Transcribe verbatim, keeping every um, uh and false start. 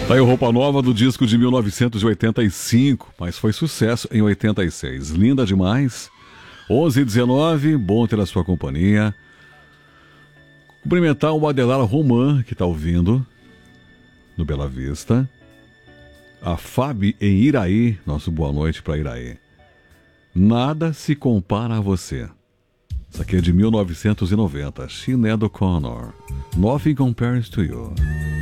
Tá aí roupa nova do disco de mil novecentos e oitenta e cinco, mas foi sucesso em oitenta e seis. Linda demais. onze e dezenove, bom ter a sua companhia. Cumprimentar o Adelar Roman, que tá ouvindo, no Bela Vista. A Fábio em Iraí, nosso boa noite para Iraí. Nada se compara a você. Isso aqui é de mil novecentos e noventa, Sinéad O'Connor. Nothing compares to you.